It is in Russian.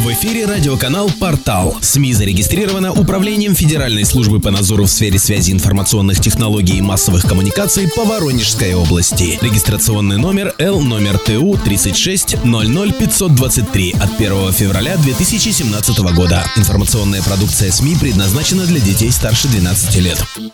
В эфире радиоканал «Портал». СМИ зарегистрировано Управлением Федеральной службы по надзору в сфере связи информационных технологий и массовых коммуникаций по Воронежской области. Регистрационный номер L-ТУ 36 00 523 от 1 февраля 2017 года. Информационная продукция СМИ предназначена для детей старше 12 лет.